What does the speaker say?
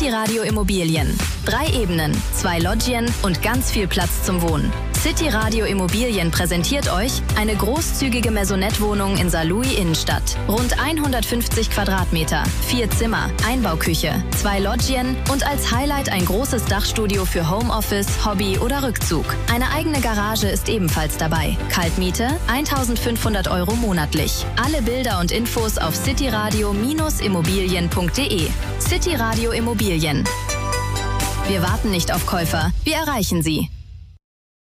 City Radio Immobilien. 3 Ebenen, 2 Loggien und ganz viel Platz zum Wohnen. City Radio Immobilien präsentiert euch eine großzügige Maisonette-Wohnung in Saarlouis Innenstadt. Rund 150 Quadratmeter, 4 Zimmer, Einbauküche, 2 Loggien und als Highlight ein großes Dachstudio für Homeoffice, Hobby oder Rückzug. Eine eigene Garage ist ebenfalls dabei. Kaltmiete 1.500 € monatlich. Alle Bilder und Infos auf cityradio-immobilien.de. City Radio Immobilien. Wir warten nicht auf Käufer, wir erreichen sie.